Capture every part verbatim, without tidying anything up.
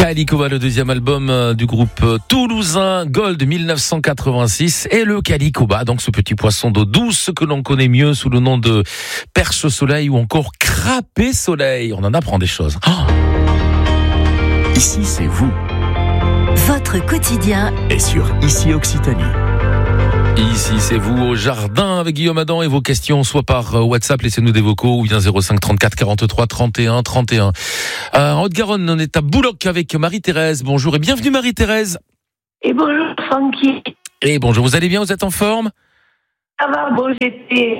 Kalikova, le deuxième album du groupe toulousain Gold dix-neuf cent quatre-vingt-six, et le Kalikova, donc ce petit poisson d'eau douce que l'on connaît mieux sous le nom de perche soleil ou encore crapet soleil. On en apprend des choses. Oh, Ici, c'est vous. Votre quotidien Et sur Ici Occitanie. ici c'est vous au jardin avec Guillaume Adam, et vos questions soit par WhatsApp, laissez-nous des vocaux, ou bien zéro cinq trente-quatre quarante-trois trente et un trente et un. Euh, en Haute-Garonne, on est à Bouloc avec Marie-Thérèse. Bonjour et bienvenue Marie-Thérèse. Et bonjour Francky. Et bonjour, vous allez bien, vous êtes en forme? Ça va, bon, j'étais,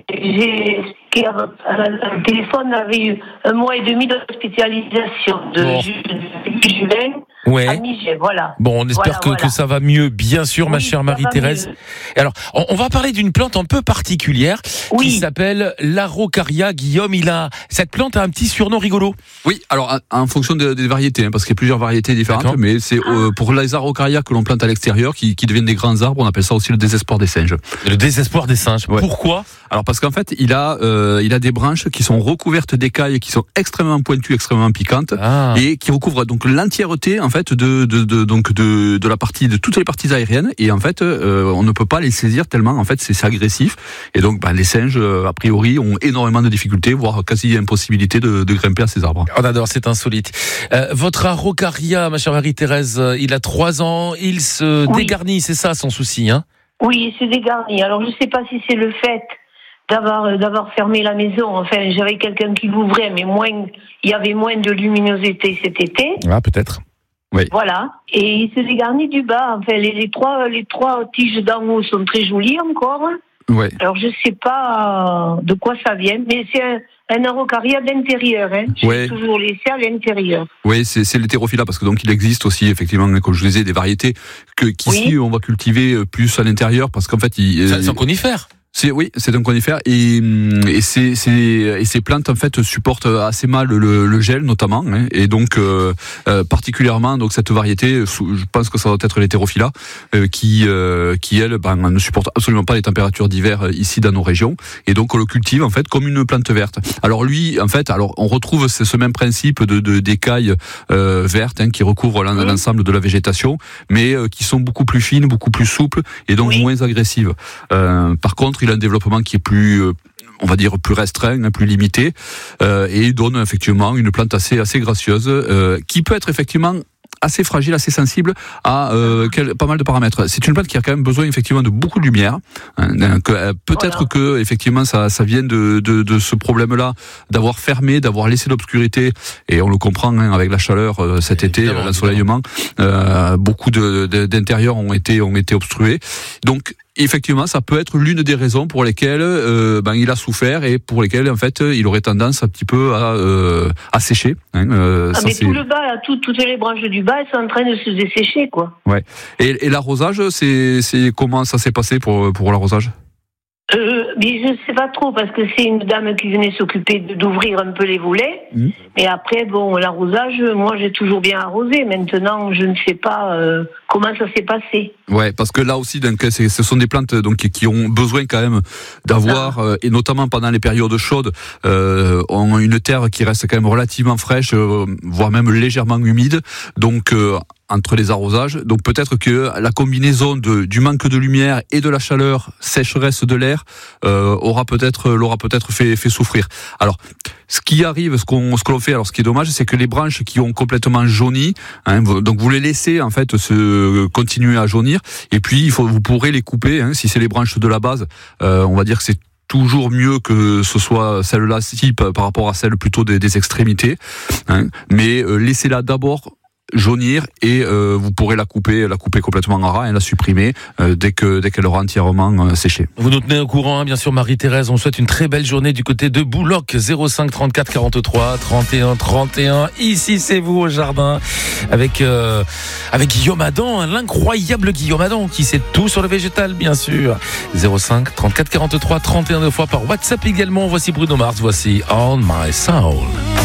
j'ai, qui a- le téléphone avait eu un mois et demi d'hospitalisation de Bon. ju- depuis juin Ouais. à Niger, voilà. Bon, on espère Voilà, que, voilà. que ça va mieux, bien sûr, ma Oui, chère ça va Marie-Thérèse. mieux. Et alors, on, on va parler d'une plante un peu particulière qui Oui. s'appelle l'araucaria. Guillaume, il a cette plante a un petit surnom rigolo. Oui, alors en fonction de- des variétés, hein, parce qu'il y a plusieurs variétés différentes, D'accord. mais c'est euh, pour les araucarias que l'on plante à l'extérieur, qui, qui deviennent des grands arbres, on appelle ça aussi le désespoir des singes. Le désespoir des singes. Ouais. Pourquoi? Alors parce qu'en fait, il a, euh, il a des branches qui sont recouvertes d'écailles, qui sont extrêmement pointues, extrêmement piquantes, Ah. et qui recouvrent donc l'entièreté en fait de, de, de donc de, de la partie de toutes les parties aériennes, et en fait, euh, on ne peut pas les saisir tellement en fait c'est c'est agressif, et donc ben, les singes euh, a priori ont énormément de difficultés, voire quasi impossibilité de, de grimper à ces arbres. On adore, c'est insolite. Euh, votre araucaria, ma chère Marie-Thérèse, euh, il a trois ans, il se Oui. dégarnit, c'est ça son souci, hein? Oui, c'est dégarni. Alors, je ne sais pas si c'est le fait d'avoir, euh, d'avoir fermé la maison. Enfin, j'avais quelqu'un qui l'ouvrait, mais moins, il y avait moins de luminosité cet été. Ah, peut-être. Voilà. Et il se dégarnit du bas. Enfin, les, les trois, les trois tiges d'en haut sont très jolies encore. Ouais. Alors, je sais pas euh, de quoi ça vient, mais c'est un, un araucaria d'intérieur. Hein. Je Ouais. vais toujours laisser à l'intérieur. Oui, c'est, c'est l'hétérophylla, parce que donc il existe aussi effectivement, comme je le disais, des variétés que qu'ici Oui. on va cultiver euh, plus à l'intérieur, parce qu'en fait, il, C'est euh, c'est un conifère. c'est oui, c'est un conifère, et hum, et ces c'est et ces plantes en fait supportent assez mal le, le gel notamment, hein, et donc euh, euh, particulièrement donc cette variété, sous- je pense que ça doit être l'hétérophylla, euh, qui euh, qui elle ben, ne supporte absolument pas les températures d'hiver euh, ici dans nos régions, et donc on le cultive en fait comme une plante verte. Alors lui en fait, alors on retrouve ce, ce même principe de, de d'écailles euh, vertes, hein, qui recouvrent l'en- Mhm. l'ensemble de la végétation, mais euh, qui sont beaucoup plus fines, beaucoup plus souples, et donc Oui. moins agressives. Euh, par contre, il a un développement qui est plus, euh, on va dire, plus restreint, hein, plus limité, euh, et il donne effectivement une plante assez, assez gracieuse, euh, qui peut être effectivement assez fragile, assez sensible à euh, quel- pas mal de paramètres. C'est une plante qui a quand même besoin effectivement de beaucoup de lumière. Hein, que, euh, peut-être Voilà. que effectivement ça, ça vient de, de, de ce problème-là, d'avoir fermé, d'avoir laissé l'obscurité, et on le comprend hein, avec la chaleur euh, cet été, Évidemment, l'ensoleillement. Euh, beaucoup de, de, d'intérieurs ont été, ont été obstrués. Donc effectivement, ça peut être l'une des raisons pour lesquelles euh, ben, il a souffert, et pour lesquelles en fait il aurait tendance un petit peu à, euh, à sécher. Hein, euh, Ah, ça, mais c'est- tout le bas, là, tout- toutes les branches du bas, elles sont en train de se dessécher, quoi. Et, et l'arrosage, c'est, c'est comment ça s'est passé pour, pour l'arrosage? Euh, mais je sais pas trop, parce que c'est une dame qui venait s'occuper de- d'ouvrir un peu les volets. Mmh. Et après, bon, l'arrosage, moi, j'ai toujours bien arrosé. Maintenant, je ne sais pas euh, comment ça s'est passé. Ouais, parce que là aussi, donc, c'est, ce sont des plantes donc qui ont besoin quand même d'avoir, euh, et notamment pendant les périodes chaudes, euh, ont une terre qui reste quand même relativement fraîche, euh, voire même légèrement humide. Donc euh, entre les arrosages, donc peut-être que la combinaison de, du manque de lumière et de la chaleur, sécheresse de l'air, euh, aura peut-être l'aura peut-être fait, fait souffrir. Alors, ce qui arrive, ce qu'on ce que l'on fait, alors ce qui est dommage, c'est que les branches qui ont complètement jauni, hein, vous- donc vous les laissez en fait se continuer à jaunir, et puis il faut vous pourrez les couper, hein, si c'est les branches de la base, euh, on va dire que c'est toujours mieux que ce soit celle-là ci par rapport à celle plutôt des, des extrémités, hein, mais euh, laissez-la d'abord jaunir, et euh, vous pourrez la couper, la couper complètement en ras et la supprimer euh, dès que dès qu'elle aura entièrement euh, séché. Vous nous tenez au courant, hein, bien sûr, Marie-Thérèse. On souhaite une très belle journée du côté de Bouloc. zéro cinq trente-quatre quarante-trois trente et un trente et un. Ici, c'est vous au jardin avec euh, avec Guillaume Adam, hein, l'incroyable Guillaume Adam, qui sait tout sur le végétal, bien sûr. zéro cinq trente-quatre quarante-trois trente et un deux fois par WhatsApp également. Voici Bruno Mars. Voici On My Soul.